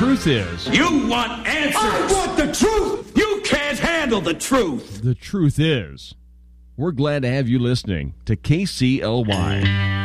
truth is... You want answers! I want the truth! You can't handle the truth! The truth is... We're glad to have you listening to KCLY.